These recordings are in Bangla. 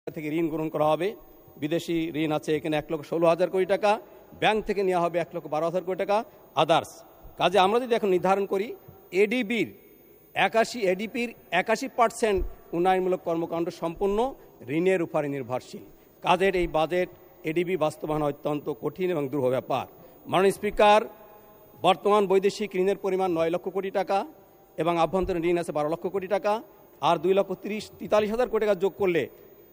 থেকে ঋণ গ্রহণ করা হবে। বিদেশি ঋণ আছে এখানে 1,16,000 কোটি টাকা, ব্যাংক থেকে নেওয়া হবে 1,12,000 কোটি টাকা, আদার্স। কাজে আমরা যদি এখন নির্ধারণ করি এডিপির 81% উন্নয়নমূলক কর্মকাণ্ড সম্পূর্ণ ঋণের উপরে নির্ভরশীল। কাজের এই বাজেট এডিবি বাস্তবায়ন অত্যন্ত কঠিন এবং দুরূহ ব্যাপার। মাননীয় স্পিকার, বর্তমান বৈদেশিক ঋণের পরিমাণ 9 লক্ষ কোটি টাকা এবং আভ্যন্তরীণ ঋণ আছে 12 লক্ষ কোটি টাকা, আর 2,43,000 কোটি টাকা যোগ করলে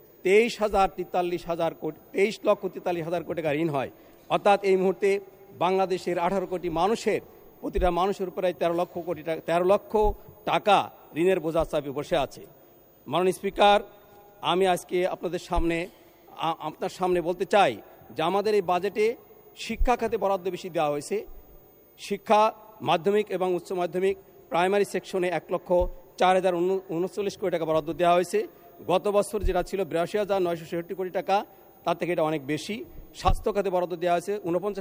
23,43,000 কোটি টাকা ঋণ হয়। অর্থাৎ এই মুহূর্তে বাংলাদেশের 18 কোটি মানুষের প্রতিটা মানুষের উপরে 13 লক্ষ টাকা ঋণের বোঝা চাপে বসে আছে। মাননীয় স্পিকার, আমি আজকে আপনার সামনে বলতে চাই যে আমাদের এই বাজেটে শিক্ষা খাতে বরাদ্দ বেশি দেওয়া হয়েছে। শিক্ষা মাধ্যমিক এবং উচ্চ মাধ্যমিক প্রাইমারি সেকশনে 1,04,039 কোটি টাকা বরাদ্দ দেওয়া হয়েছে। গত বছর যেটা ছিল 82,966 কোটি টাকা, তার থেকে এটা অনেক বেশি। স্বাস্থ্য খাতে বরাদ্দ দেওয়া হয়েছে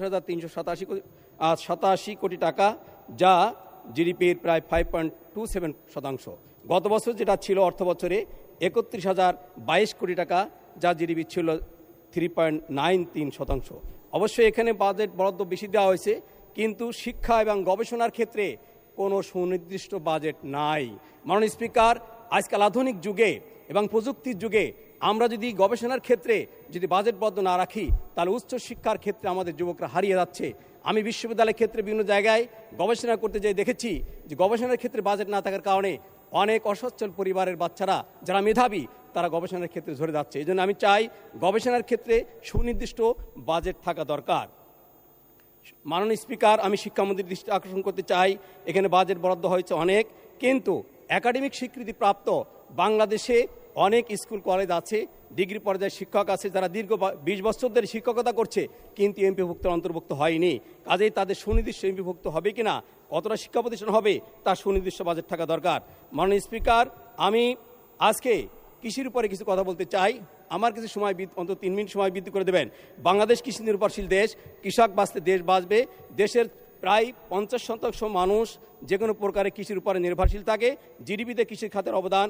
49,387 কোটি টাকা, যা জিডিপির প্রায় 5.27%। গত বছর যেটা ছিল অর্থ বছরে 31,022 কোটি টাকা, যা জিডিপি ছিল 3.93%। অবশ্যই এখানে বাজেট বরাদ্দ বেশি দেওয়া হয়েছে, কিন্তু শিক্ষা এবং গবেষণার ক্ষেত্রে কোনো সুনির্দিষ্ট বাজেট নাই। মাননীয় স্পিকার, আজকাল আধুনিক যুগে এবং প্রযুক্তির যুগে আমরা যদি গবেষণার ক্ষেত্রে যদি বাজেট বরাদ্দ না রাখি, তাহলে উচ্চ শিক্ষার ক্ষেত্রে আমাদের যুবকরা হারিয়ে যাচ্ছে। আমি বিশ্ববিদ্যালয়ের ক্ষেত্রে বিভিন্ন জায়গায় গবেষণা করতে যেয়ে দেখেছি যে গবেষণার ক্ষেত্রে বাজেট না থাকার কারণে অনেক অসচ্ছল পরিবারের বাচ্চারা যারা মেধাবী তারা গবেষণার ক্ষেত্রে ঝরে যাচ্ছে। এই জন্য আমি চাই গবেষণার ক্ষেত্রে সুনির্দিষ্ট বাজেট থাকা দরকার। মাননীয় স্পিকার, আমি শিক্ষামন্ত্রীর দৃষ্টি আকর্ষণ করতে চাই, এখানে বাজেট বরাদ্দ হয়েছে অনেক, কিন্তু একাডেমিক স্বীকৃতিপ্রাপ্ত বাংলাদেশে অনেক স্কুল কলেজ আছে, ডিগ্রি পর্যায়ে শিক্ষক আছে যারা দীর্ঘ 20 বছর ধরে শিক্ষকতা করছে, কিন্তু এমপিভুক্তের অন্তর্ভুক্ত হয়নি। কাজেই তাদের সুনির্দিষ্ট এমপিভুক্ত হবে কিনা, কতটা শিক্ষা প্রতিষ্ঠান হবে, তার সুনির্দিষ্ট বাজেট থাকা দরকার। মাননীয় স্পিকার, আমি আজকে কৃষির উপরে কিছু কথা বলতে চাই। আমার কিছু সময় অন্তত 3 মিনিট সময় বৃদ্ধি করে দেবেন। বাংলাদেশ কৃষি নির্ভরশীল দেশ, কৃষক বাঁচতে দেশ বাঁচবে। দেশের প্রায় 50% মানুষ যে কোনো প্রকারে কৃষির উপরে নির্ভরশীল থাকে। জিডিপিতে কৃষি খাতের অবদান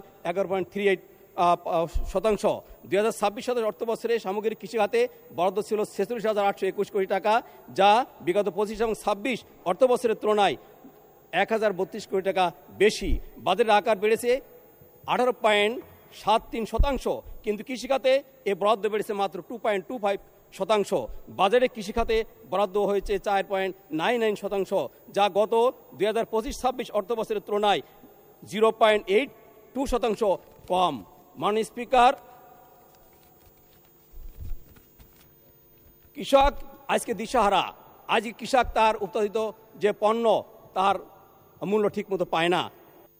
11.38%। 2026 অর্থ বছরে সামগ্রিক কৃষি খাতে বরাদ্দ ছিল 46,821 কোটি টাকা, যা বিগত 25 এবং 26 অর্থ বছরের তুলনায় 1,032 কোটি টাকা বেশি। বাজেটের আকার বেড়েছে 18.73%, কিন্তু কৃষিখাতে এ বরাদ্দ বেড়েছে মাত্র 2.25%। বাজেটে কৃষিখাতে বরাদ্দ হয়েছে 4.99%, যা গত 2025-26 অর্থ বছরের তুলনায় 0.82% কম। মাননীয় স্পিকার, কৃষক আজকে দিশাহারা। আজকে কৃষক তার উৎপাদিত যে পণ্য তার মূল্য ঠিকমতো পায় না।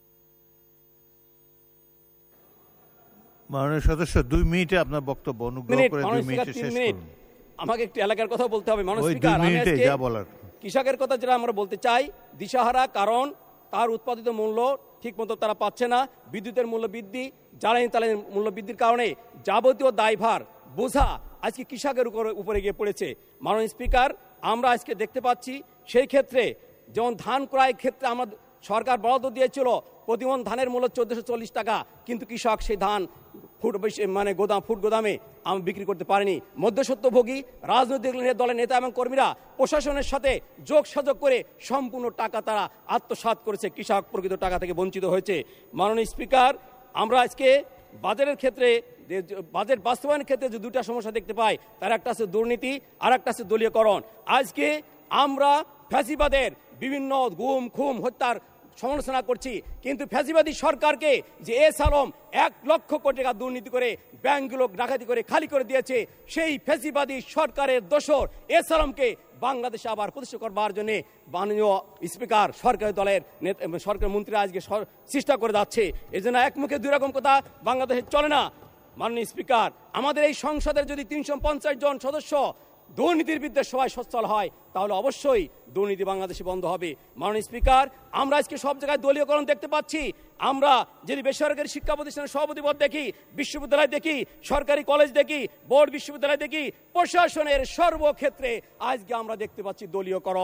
মাননীয় সদস্য, 2 মিনিটে আপনার বক্তব্য, অনুগ্রহ করে 2 মিনিটে শেষ করুন। আমাকে একটু এলাকার কথা বলতে হবে। মাননীয় স্পিকার, আমি আজকে কৃষকের কথা যেটা আমরা বলতে চাই, দিশাহারা, কারণ তার উৎপাদিত মূল্য ঠিকমতো তারা পাচ্ছে না। বিদ্যুতের মূল্য বৃদ্ধি, জ্বালানি তেলের মূল্য বৃদ্ধির কারণে যাবতীয় দায়ভার বোঝা আজকে কৃষকের উপরে গিয়ে পড়েছে। মাননীয় স্পিকার, আমরা আজকে দেখতে পাচ্ছি সেই ক্ষেত্রে যেমন ধান ক্রয়ের ক্ষেত্রে আমরা সরকার বরাদ্দ দিয়েছিল প্রতিমন ধানের মূল্য 1440 টাকা, কিন্তু কৃষক সেই ধান ফুট গোদামে আমি বিক্রি করতে পারিনি। মধ্যস্বত্বভোগী রাজনৈতিক দলের নেতা এবং কর্মীরা প্রশাসনের সাথে যোগসাযোগ করে সম্পূর্ণ টাকা তারা আত্মসাৎ করেছে, কৃষক প্রকৃত টাকা থেকে বঞ্চিত হয়েছে। মাননীয় স্পিকার, আমরা আজকে বাজেটের ক্ষেত্রে বাজেট বাস্তবায়নের ক্ষেত্রে যে 2টা সমস্যা দেখতে পাই, তার একটা আছে দুর্নীতি, আর একটা আছে দলীয়করণ। আজকে আমরা ফ্যাসিবাদের বিভিন্ন গুম খুম হত্যার সমালোচনা করছি, কিন্তু ফ্যাসিবাদী সরকারকে যে এসালম 1 লক্ষ কোটি টাকা দুর্নীতি করে ব্যাংকগুলো ডাকাতি করে খালি করে দিয়েছে, সেই ফ্যাসিবাদী সরকারের দোসর এসালমকে বাংলাদেশে আবার প্রতিষ্ঠা করবার জন্য মাননীয় স্পিকার সরকারি দলের সরকার মন্ত্রীরা আজকে চেষ্টা করে যাচ্ছে। এই জন্য একমুখে 2 রকম কথা বাংলাদেশে চলে না। মাননীয় স্পিকার, আমাদের এই সংসদের যদি 350 জন সদস্য দুর্নীতির বিরুদ্ধে সবাই সচ্ছল হয়, তাহলে অবশ্যই দুর্নীতি বাংলাদেশে বন্ধ হবে। মাননীয় স্পিকার, আমরা আজকে সব জায়গায় দলীয়করণ দেখতে পাচ্ছি। আমরা যদি বেসরকারি শিক্ষা প্রতিষ্ঠানের সভাপতি পদ দেখি, বিশ্ববিদ্যালয় দেখি, সরকারি কলেজ দেখি, বোর্ড বিশ্ববিদ্যালয় দেখি, প্রশাসনের সর্বক্ষেত্রে আজকে আমরা দেখতে পাচ্ছি দলীয়করণ।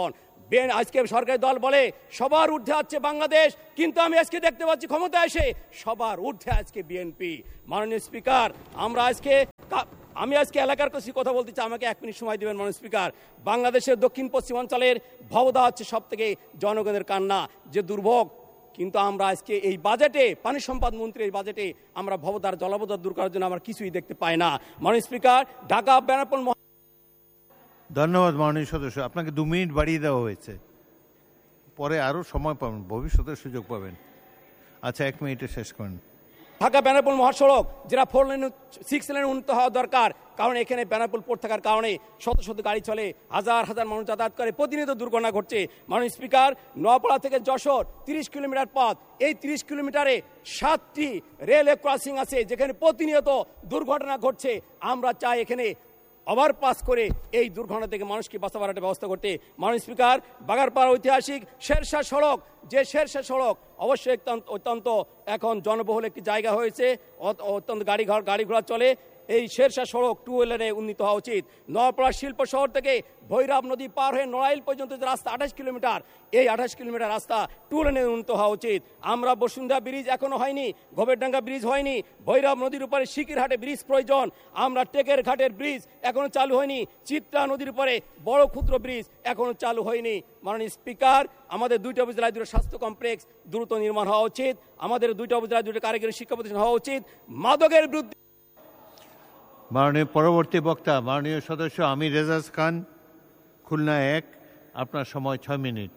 আজকে সরকারি দল বলে সবার ঊর্ধ্বে আছে বাংলাদেশ, কিন্তু আমি আজকে দেখতে পাচ্ছি ক্ষমতা এসে সবার ঊর্ধ্বে আজকে বিএনপি। মাননীয় স্পিকার, আমি আজকে এলাকার কথা বলতে চাই, আমাকে 1 মিনিট সময় দেবেন মাননীয় স্পিকার। বাংলাদেশের দক্ষিণ পশ্চিমাঞ্চলের ভবদা হচ্ছে সব থেকে জনগণের কান্না, যে দুর্ভোগ। কিন্তু আমরা আজকে এই বাজেটে, পানি সম্পদ মন্ত্রীর এই বাজেটে আমরা ভবদার জলাবদ্ধতা দূর করার জন্য আমরা কিছুই দেখতে পাই না। মাননীয় স্পিকার, ঢাকা বেনাপোল। ধন্যবাদ মাননীয় সদস্য, আপনাকে 2 মিনিট বাড়িয়ে দেওয়া হয়েছে, পরে আরো সময় পাবেন, ভবিষ্যতে সুযোগ পাবেন। আচ্ছা, 1 মিনিটে শেষ করেন। ঢাকা বেনাপোল মহাসড়ক যেটা 4 লেন 6 লেন উন্নত হওয়া দরকার, কারণ এখানে বেনাপোল পোর্ট থাকার কারণে শত শত গাড়ি চলে, হাজার হাজার মানুষ যাতায়াত করে, প্রতিনিয়ত দুর্ঘটনা ঘটছে। মাননীয় স্পিকার, নোয়াপাড়া থেকে যশোর 30 কিলোমিটার পথ, এই 30 কিলোমিটারে 7টি রেলওয়ে ক্রসিং আছে যেখানে প্রতিনিয়ত দুর্ঘটনা ঘটছে। আমরা চাই এখানে ওভারপাস করে এই দুর্ঘটনা থেকে মানুষকে বাঁচাবার একটা ব্যবস্থা করতে। মাননীয় স্পিকার, বাগারপাড়া ঐতিহাসিক শেরশাহ সড়ক, যে শেরশাহ সড়ক অবশ্যই অত্যন্ত এখন জনবহুল একটি জায়গা হয়েছে, অত্যন্ত গাড়ি ঘোড়া চলে। এই শেরশাহ সড়ক 2 লেনে উন্নীত হওয়া উচিত। নোয়াপাড়া শিল্প শহর থেকে ভৈরব নদী পার হয়ে নড়াইল পর্যন্ত যে রাস্তা 28 কিলোমিটার, এই 28 কিলোমিটার রাস্তা 2 লেনে উন্নীত হওয়া উচিত। আমরা বসুন্ধরা ব্রিজ এখনো হয়নি, গোবেরডাঙ্গা ব্রিজ হয়নি, ভৈরব নদীর উপরে শিকিরহাটে ব্রিজ প্রয়োজন, আমরা টেকের ঘাটের ব্রিজ এখনো চালু হয়নি, চিত্রা নদীর উপরে বড় ক্ষুদ্র ব্রিজ এখনো চালু হয়নি। মাননীয় স্পিকার, আমাদের 2টা উপজেলায় 2টা স্বাস্থ্য কমপ্লেক্স দ্রুত নির্মাণ হওয়া উচিত, আমাদের 2টা উপজেলায় 2টা কারিগরি শিক্ষা প্রতিষ্ঠান হওয়া উচিত। মাদকের বিরুদ্ধে মাননীয় পরবর্তী বক্তা মাননীয় সদস্য আমির রেজাজ খান, খুলনা 1, আপনার সময় 6 মিনিট।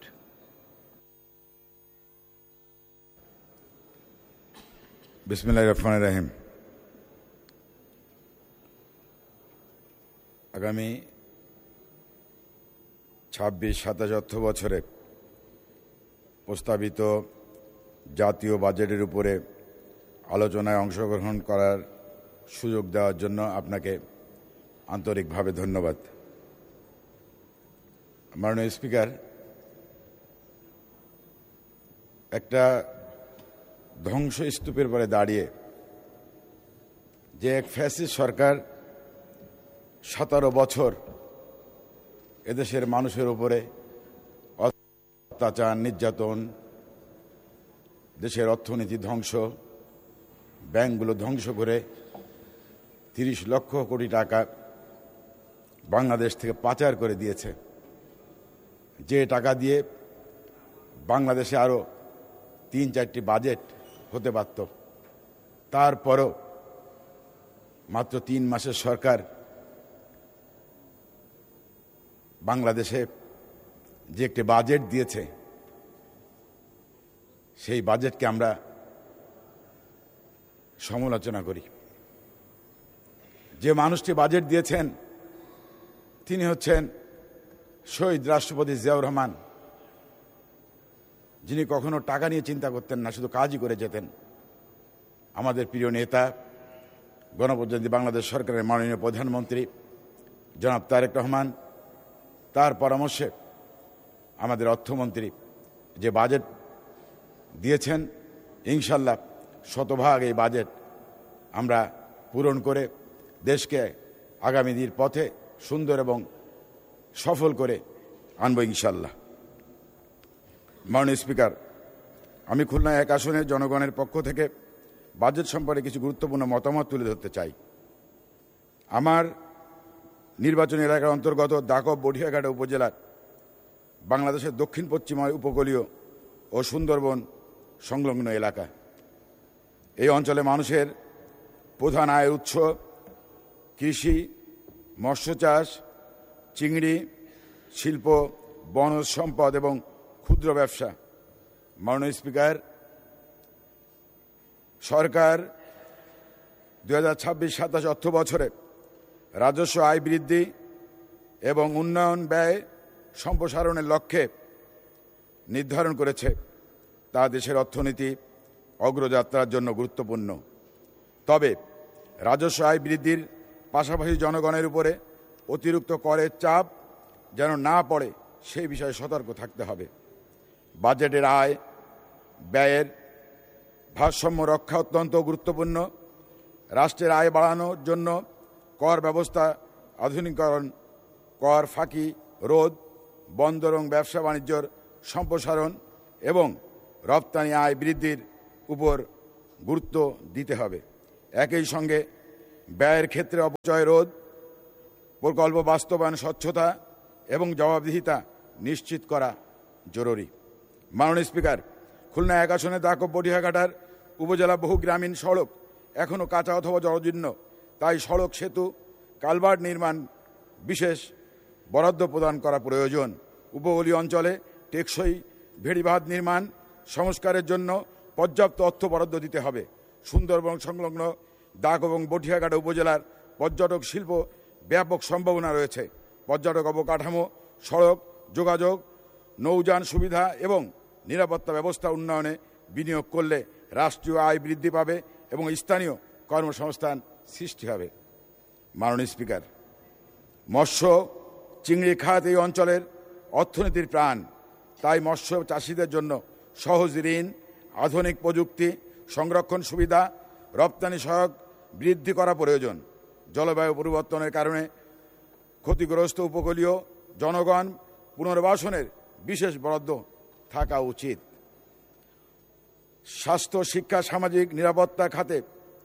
বিসমিল্লাহির রহমানির রহিম। আগামী 26-27 অর্থ বছরে প্রস্তাবিত জাতীয় বাজেটের উপরে আলোচনায় অংশগ্রহণ করার সুযোগ দেওয়ার জন্য আপনাকে আন্তরিকভাবে ধন্যবাদ। মাননীয় স্পিকার, একটা ধ্বংসস্তূপের পরে দাঁড়িয়ে যে এক ফ্যাসিস্ট সরকার 17 বছর এদেশের মানুষের উপরে অত্যাচার, নির্যাতন, দেশের অর্থনীতি ধ্বংস, ব্যাংকগুলো ধ্বংস করে 30 লক্ষ কোটি টাকা বাংলাদেশ থেকে পাচার করে দিয়েছে, যে টাকা দিয়ে বাংলাদেশে আরো 3-4টি বাজেট হতে পারত। তারপরও মাত্র 3 মাসের সরকার বাংলাদেশে যে একটি বাজেট দিয়েছে, সেই বাজেটকে আমরা সমালোচনা করি। যে মানুষটি বাজেট দিয়েছেন তিনি হচ্ছেন শহীদ রাষ্ট্রপতি জিয়াউর রহমান, যিনি কখনো টাকা নিয়ে চিন্তা করতেন না, শুধু কাজই করে যেতেন। আমাদের প্রিয় নেতা, গণপ্রজাতন্ত্রী বাংলাদেশ সরকারের মাননীয় প্রধানমন্ত্রী জনাব তারেক রহমান, তার পরামর্শে আমাদের অর্থমন্ত্রী যে বাজেট দিয়েছেন, ইনশাল্লাহ শতভাগ এই বাজেট আমরা পূরণ করে দেশকে আগামী দিনের পথে সুন্দর এবং সফল করে আনব ইনশাল্লাহ। মাননীয় স্পিকার, আমি খুলনা 1 আসনের জনগণের পক্ষ থেকে বাজেট সম্পর্কে কিছু গুরুত্বপূর্ণ মতামত তুলে ধরতে চাই। আমার নির্বাচনী এলাকার অন্তর্গত দাকব বটিয়াঘাটা উপজেলার বাংলাদেশের দক্ষিণ পশ্চিম উপকূলীয় ও সুন্দরবন সংলগ্ন এলাকা। এই অঞ্চলে মানুষের প্রধান আয়ের উৎস কৃষি, মৎস্য চাষ, চিংড়ি শিল্প, বনজ সম্পদ এবং ক্ষুদ্র ব্যবসা। মাননীয় স্পিকার, সরকার 2026-27 অর্থ বছরে রাজস্ব আয় বৃদ্ধি এবং উন্নয়ন ব্যয় সম্প্রসারণের লক্ষ্যে নির্ধারণ করেছে, তা দেশের অর্থনীতি অগ্রযাত্রার জন্য গুরুত্বপূর্ণ। তবে রাজস্ব আয় বৃদ্ধির পাশাপাশি জনগণের উপরে অতিরিক্ত করের চাপ যেন না পড়ে সেই বিষয়ে সতর্ক থাকতে হবে। বাজেটের আয় ব্যয়ের ভারসাম্য রক্ষা অত্যন্ত গুরুত্বপূর্ণ। রাষ্ট্রের আয় বাড়ানোর জন্য কর ব্যবস্থা আধুনিকীকরণ, কর ফাঁকি রোধ বন্দর এবং ব্যবসা বাণিজ্যর সম্প্রসারণ এবং রপ্তানি আয় বৃদ্ধির উপর গুরুত্ব দিতে হবে। একই সঙ্গে ব্যয়ের ক্ষেত্রে অপচয় রোধ, প্রকল্প বাস্তবায়ন, স্বচ্ছতা এবং জবাবদিহিতা নিশ্চিত করা জরুরি। মাননীয় স্পিকার, খুলনা 1 আসনে দাকব বটিয়াঘাটার উপজেলা বহু গ্রামীণ সড়ক এখনও কাঁচা অথবা জরাজীর্ণ। তাই সড়ক, সেতু, কালভার্ট নির্মাণ বিশেষ বরাদ্দ প্রদান করা প্রয়োজন। উপকূলীয় অঞ্চলে টেকসই ভেড়িবাঁধ নির্মাণ সংস্কারের জন্য পর্যাপ্ত অর্থ বরাদ্দ দিতে হবে। সুন্দরবন সংলগ্ন দাগ এবং বটিয়াঘাটা উপজেলার পর্যটক শিল্প ব্যাপক সম্ভাবনা রয়েছে। পর্যটক অবকাঠামো, সড়ক যোগাযোগ, নৌযান সুবিধা এবং নিরাপত্তা ব্যবস্থা উন্নয়নে বিনিয়োগ করলে রাষ্ট্রীয় আয় বৃদ্ধি পাবে এবং স্থানীয় কর্মসংস্থান সৃষ্টি হবে। মাননীয় স্পিকার, মৎস্য চিংড়ি খাত এই অঞ্চলের অর্থনীতির প্রাণ। তাই মৎস্য চাষিদের জন্য সহজ ঋণ, আধুনিক প্রযুক্তি, সংরক্ষণ সুবিধা, রপ্তানি সহায়ক বৃদ্ধি করা প্রয়োজন। জলবায়ু পরিবর্তনের কারণে ক্ষতিগ্রস্ত উপকূলীয় জনগণ পুনর্বাসনের বিশেষ বরাদ্দ থাকা উচিত। স্বাস্থ্য, শিক্ষা, সামাজিক নিরাপত্তা খাতে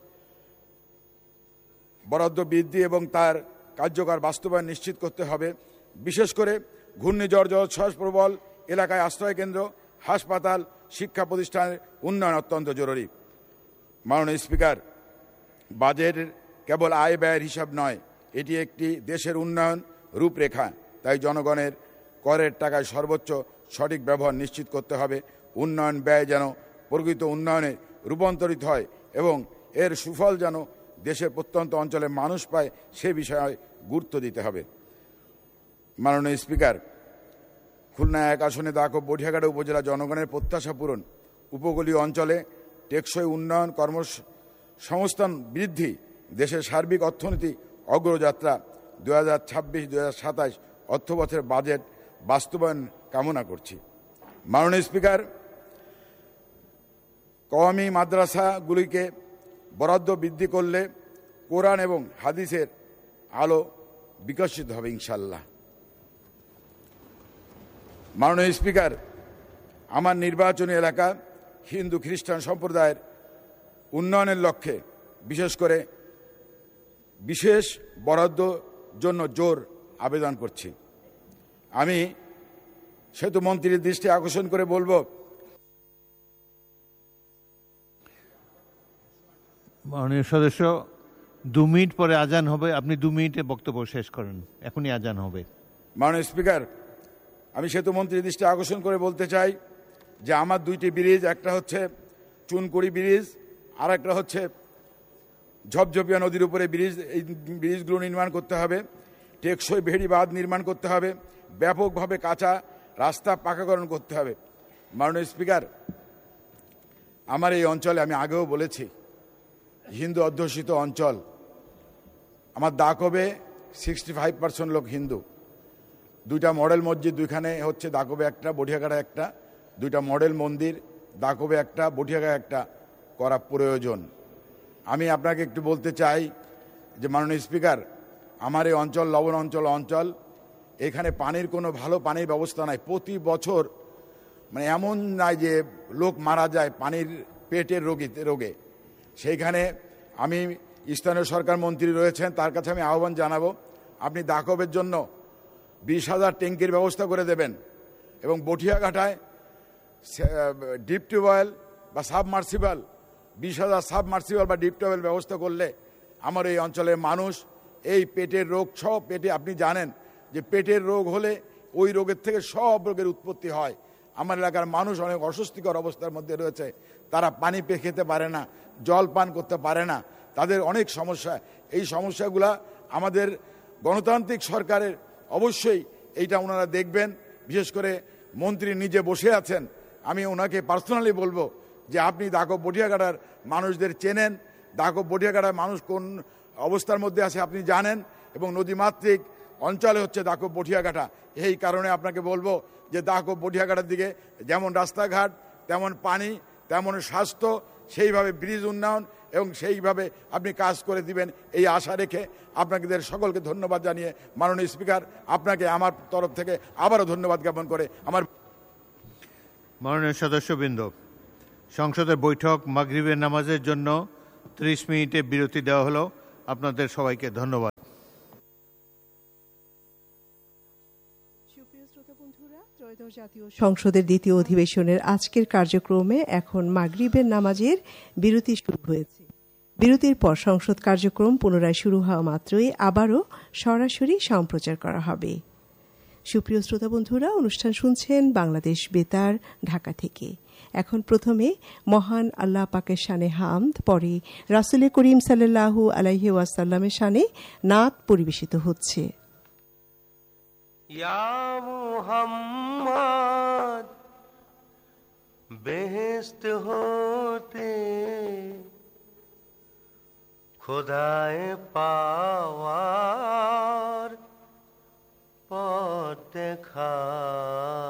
বরাদ্দ বৃদ্ধি এবং তার কার্যকর বাস্তবায়ন নিশ্চিত করতে হবে। বিশেষ করে ঘূর্ণিঝড়, জলোচ্ছ্বাস প্রবল এলাকায় আশ্রয়কেন্দ্র, হাসপাতাল, শিক্ষা প্রতিষ্ঠানের উন্নয়ন অত্যন্ত জরুরি। মাননীয় স্পিকার, বাজেট কেবল আয় ব্যয়ের হিসাব নয়, এটি একটি দেশের উন্নয়ন রূপরেখা। তাই জনগণের করের টাকায় সর্বোচ্চ সঠিক ব্যবহার নিশ্চিত করতে হবে। উন্নয়ন ব্যয় যেন প্রকৃত উন্নয়নে রূপান্তরিত হয় এবং এর সুফল যেন দেশের প্রত্যন্ত অঞ্চলের মানুষ পায়, সে বিষয়ে গুরুত্ব দিতে হবে। মাননীয় স্পিকার, খুলনা 1 আসনে দাকব বটিয়াঘাটা উপজেলা জনগণের প্রত্যাশা পূরণ, উপকূলীয় অঞ্চলে টেকসই উন্নয়ন, কর্মসংস্থান বৃদ্ধি, দেশের সার্বিক অর্থনীতি অগ্রযাত্রা 2026-2027 অর্থবছরের বাজেট বাস্তবায়ন কামনা করছি। মাননীয় স্পিকার, কওমি মাদ্রাসাগুলিকে বরাদ্দ বৃদ্ধি করলে কোরআন এবং হাদিসের আলো বিকশিত হবে ইনশাল্লাহ। মাননীয় স্পিকার, আমার নির্বাচনী এলাকা হিন্দু খ্রিস্টান সম্প্রদায়ের উন্নয়নের লক্ষ্যে বিশেষ করে বিশেষ বরাদ্দ জন্য জোর আবেদন করছি। আমি সেতু মন্ত্রীর দৃষ্টি আকর্ষণ করে বলবো, মাননীয় সদস্য 2 মিনিট পরে আজান হবে, আপনি 2 মিনিটে বক্তব্য শেষ করেন, এখনই আজান হবে। মাননীয় স্পিকার, আমি সেতু মন্ত্রীর দৃষ্টি আকর্ষণ করে বলতে চাই যে আমার 2টি ব্রিজ, একটা হচ্ছে চুনকুড়ি ব্রিজ আর একটা হচ্ছে ঝপঝপিয়া নদীর উপরে ব্রিজ। এই ব্রিজগুলো নির্মাণ করতে হবে। টেকসই ভেড়িবাঁধ নির্মাণ করতে হবে। ব্যাপকভাবে কাঁচা রাস্তা পাকাকরণ করতে হবে। মাননীয় স্পিকার, আমার এই অঞ্চলে আমি আগেও বলেছি হিন্দু অধ্যুষিত অঞ্চল। আমার দাকবে 65% লোক হিন্দু। 2টা মডেল মসজিদ, 2খানে হচ্ছে দাকবে একটা, বটিয়াঘাটা একটা। 2টা মডেল মন্দির, দাকবে একটা, বটিয়াঘাটা একটা করা প্রয়োজন। আমি আপনাকে একটু বলতে চাই যে মাননীয় স্পিকার, আমার এই অঞ্চল লবণ অঞ্চল, এখানে পানির কোনো ভালো পানির ব্যবস্থা নাই। প্রতি বছর মানে এমন নাই যে লোক মারা যায় পানির পেটের রোগে। সেইখানে আমি স্থানীয় সরকার মন্ত্রী রয়েছেন, তার কাছে আমি আহ্বান জানাবো, আপনি দাকবের জন্য 20,000 ট্যাঙ্কির ব্যবস্থা করে দেবেন এবং বটিয়াঘাটায় ডিপ টিউবওয়েল বা সাবমার্সিবল 20,000 সাবমার্সিবল বা ডিপ টিউবওয়েল ব্যবস্থা করলে আমার এই অঞ্চলের মানুষ এই পেটের রোগ সব পেটে, আপনি জানেন যে পেটের রোগ হলে ওই রোগের থেকে সব রোগের উৎপত্তি হয়। আমার এলাকার মানুষ অনেক অস্বস্তিকর অবস্থার মধ্যে রয়েছে। তারা পানি পেয়ে খেতে পারে না, জল পান করতে পারে না, তাদের অনেক সমস্যা। এই সমস্যাগুলা আমাদের গণতান্ত্রিক সরকারের অবশ্যই এইটা ওনারা দেখবেন। বিশেষ করে মন্ত্রী নিজে বসে আছেন, আমি ওনাকে পার্সোনালি বলবো যে আপনি দাকব বটিয়াঘাটার মানুষদের চেনেন, দাকব বটিয়াঘাটার মানুষ কোন অবস্থার মধ্যে আছে আপনি জানেন, এবং নদীমাতৃক অঞ্চলে হচ্ছে দাকব বটিয়াঘাটা। এই কারণে আপনাকে বলবো যে দাকব বটিয়াঘাটার দিকে যেমন রাস্তাঘাট, তেমন পানি, তেমন স্বাস্থ্য, সেইভাবে ব্রিজ উন্নয়ন এবং সেইভাবে আপনি কাজ করে দিবেন এই আশা রেখে আপনাদের সকলকে ধন্যবাদ জানিয়ে মাননীয় স্পিকার আপনাকে আমার তরফ থেকে আবারও ধন্যবাদ জ্ঞাপন করে আমার মাননীয় সদস্যবৃন্দ, সংসদের বৈঠক মাগরিবের নামাজের জন্য 30 মিনিটে বিরতি দেওয়া হলো। আপনাদের সবাইকে ধন্যবাদ। সুপ্রিয় শ্রোতা বন্ধুরা, ত্রয়োদশ জাতীয় সংসদের দ্বিতীয় অধিবেশনের আজকের কার্যক্রমে এখন মাগরিবের নামাজের বিরতি শুরু হয়েছে। বিরতির পর সংসদ কার্যক্রম পুনরায় শুরু হওয়া মাত্রই আবারও সরাসরি সম্প্রচার করা হবে। সুপ্রিয় শ্রোতা বন্ধুরা, অনুষ্ঠান শুনছেন বাংলাদেশ বেতার ঢাকা থেকে। এখন প্রথমে মহান আল্লাহ পাকের শানে হামদ, পরে রাসূল করিম সাল্লাল্লাহু আলাইহি ওয়াসাল্লামের শানে নাত পরিবেশিত হচ্ছে। ইয়া মুহাম্মদ বেহেশত হতে খোদায় পাওয়ার পথ দেখা